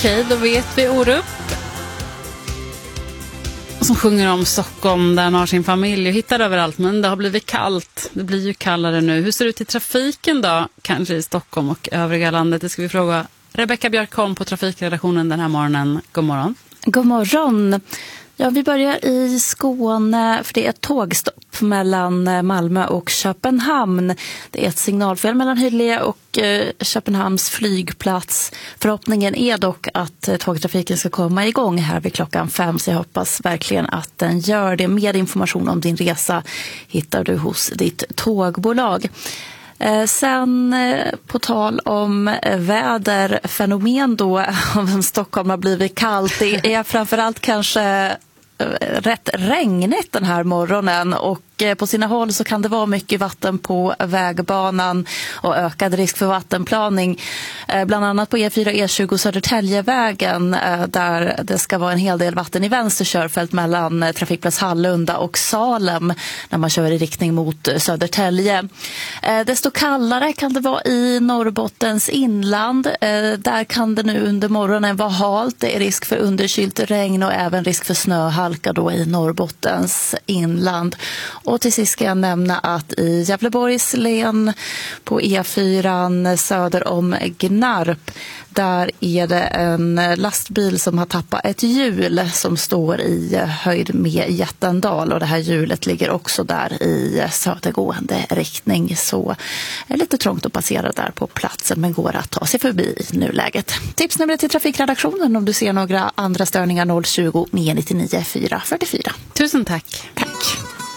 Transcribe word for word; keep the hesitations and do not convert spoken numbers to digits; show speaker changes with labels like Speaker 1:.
Speaker 1: Okej, då vet vi Orup. Som sjunger om Stockholm där han har sin familj och hittar överallt, men det har blivit kallt. Det blir ju kallare nu. Hur ser det ut i trafiken då? Kanske i Stockholm och övriga landet. Det ska vi fråga Rebecka Björkholm på trafikredaktionen den här morgonen. God morgon.
Speaker 2: God morgon. Ja, vi börjar i Skåne för det är ett tågstopp mellan Malmö och Köpenhamn. Det är ett signalfel mellan Hyllie och eh, Köpenhamns flygplats. Förhoppningen är dock att eh, tågtrafiken ska komma igång här vid klockan fem, så jag hoppas verkligen att den gör det. Mer information om din resa hittar du hos ditt tågbolag. Eh, sen eh, på tal om eh, väderfenomen då, om Stockholm har blivit kallt, det är framförallt kanske eh, rätt regnigt den här morgonen och eh, på sina håll så kan det vara mycket vatten på vägbanan och ökad risk för vattenplaning. Eh, bland annat på E fyra E tjugo Södertäljevägen eh, där det ska vara en hel del vatten i vänster körfält mellan eh, trafikplats Hallunda och Salem när man kör i riktning mot eh, Södertälje. Eh, desto kallare kan det vara i Norrbottens inland. Eh, där kan det nu under morgonen vara halt. Det är risk för underkylt regn och även risk för snöhalka då i Norrbottens inland. Och till sist ska jag nämna att i Gävleborgs län på E fyra söder om Gnarp, där är det en lastbil som har tappat ett hjul som står i höjd med Jättendal, och det här hjulet ligger också där i södergående riktning, så är det lite trångt att passera där på platsen men går att ta sig förbi i nuläget. Tipsnumret till trafikredaktionen om du ser några andra störningar noll tjugo, nio nio nio, fyra fyra fyra.
Speaker 1: Tusen tack.
Speaker 2: Tack.